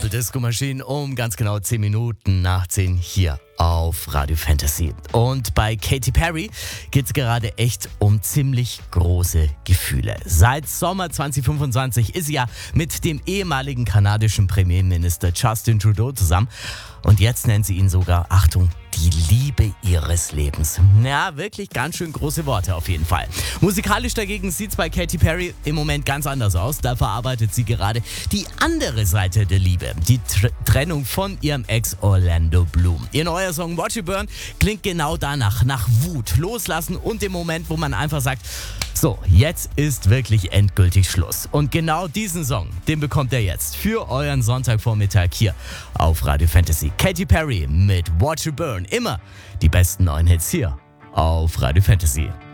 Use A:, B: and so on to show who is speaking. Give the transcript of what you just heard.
A: Purple Disco Machine um ganz genau 10 Minuten nach 10 hier auf Radio Fantasy. Und bei Katy Perry geht es gerade echt um ziemlich große Gefühle. Seit Sommer 2025 ist sie ja mit dem ehemaligen kanadischen Premierminister Justin Trudeau zusammen. Und jetzt nennt sie ihn sogar, Achtung, die Liebe ihres Lebens. Ja, wirklich ganz schön große Worte auf jeden Fall. Musikalisch dagegen sieht es bei Katy Perry im Moment ganz anders aus. Da verarbeitet sie gerade die andere Seite der Liebe. Die Trennung von ihrem Ex Orlando Bloom. Ihr neuer Song Watch You Burn klingt genau danach. Nach Wut, Loslassen und dem Moment, wo man einfach sagt, so, jetzt ist wirklich endgültig Schluss. Und genau diesen Song, den bekommt ihr jetzt für euren Sonntagvormittag hier auf Radio Fantasy. Katy Perry mit Watch You Burn. Immer die besten neuen Hits hier auf Radio Fantasy.